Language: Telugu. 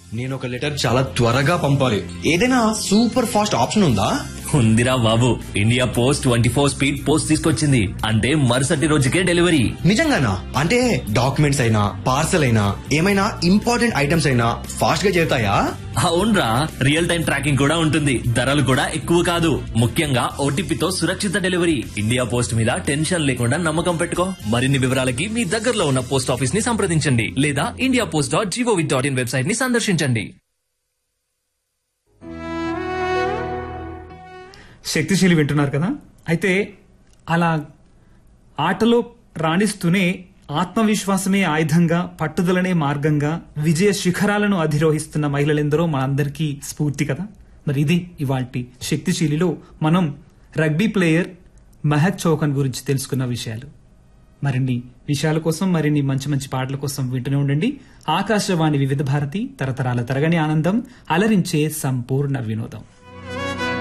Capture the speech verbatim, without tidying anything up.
నేను ఒక లెటర్ చాలా త్వరగా పంపాలి. ఏదైనా సూపర్ ఫాస్ట్ ఆప్షన్ ఉందా? ఉందిరా బాబు, India post twenty four speed post తీసుకొచ్చింది. అంటే మరుసటి రోజుకే డెలివరీ. నిజంగానా? అంటే డాక్యుమెంట్స్ అయినా పార్సల్ అయినా ఏమైనా ఇంపార్టెంట్ ఐటమ్స్ అయినా ఫాస్ట్ గా చేరుతాయా? అవునరా, రియల్ టైం ట్రాకింగ్ కూడా ఉంటుంది. ధరలు కూడా ఎక్కువ కాదు. ముఖ్యంగా ఓటీపీతో సురక్షిత డెలివరీ. ఇండియా పోస్ట్ మీద టెన్షన్ లేకుండా నమ్మకం పెట్టుకో. మరిన్ని వివరాలకి మీ దగ్గరలో ఉన్న పోస్ట్ ఆఫీస్ ని సంప్రదించండి లేదా India post dot GOV dot in website ని సందర్శించండి. శక్తిశీలి వింటున్నారు కదా. అయితే అలా ఆటలో రాణిస్తూనే ఆత్మవిశ్వాసమే ఆయుధంగా, పట్టుదలనే మార్గంగా విజయ శిఖరాలను అధిరోహిస్తున్న మహిళలెందరో మనందరికీ స్ఫూర్తి కదా. మరి ఇది ఇవాల్టి శక్తిశీలిలో మనం రగ్బీ ప్లేయర్ మెహక్ చౌహాన్ గురించి తెలుసుకున్న విషయాలు. మరిన్ని విషయాల కోసం, మరిన్ని మంచి మంచి పాటల కోసం వింటూనే ఉండండి. ఆకాశవాణి వివిధ భారతి, తరతరాల తరగని ఆనందం, అలరించే సంపూర్ణ వినోదం.